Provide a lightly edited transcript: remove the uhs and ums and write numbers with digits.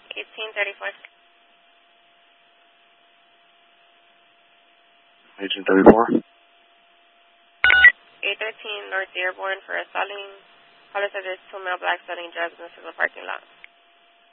1834. Agent 34. 813 North Dearborn for assaulting. Caller said there's 2 male blacks selling drugs in the parking lot.